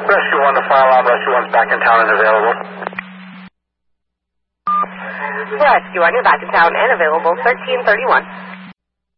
Rescue 1 to fire alarm. Rescue 1's back in town and available. Rescue 1, you're back in town and available, 1331.